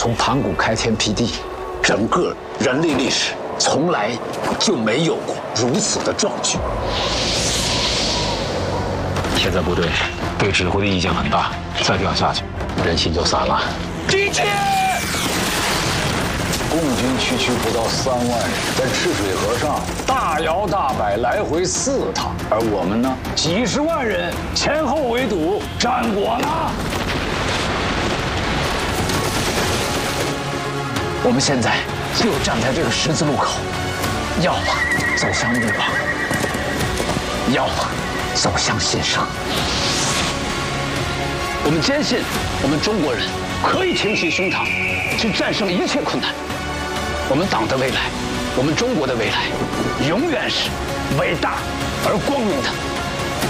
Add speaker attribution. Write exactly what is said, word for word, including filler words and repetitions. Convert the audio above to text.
Speaker 1: 从盘古开天辟地，整个人类历史从来就没有过如此的壮举。
Speaker 2: 现在部队对指挥的意见很大，再这样下去，人心就散了。
Speaker 1: 敌前！共军区区不到三万人，在赤水河上大摇大摆来回四趟，而我们呢，几十万人前后围堵，战果呢？我们现在就站在这个十字路口，要么走向灭亡，要么走向新生。
Speaker 3: 我们坚信，我们中国人可以挺起胸膛，去战胜一切困难。我们党的未来，我们中国的未来，永远是伟大而光明的。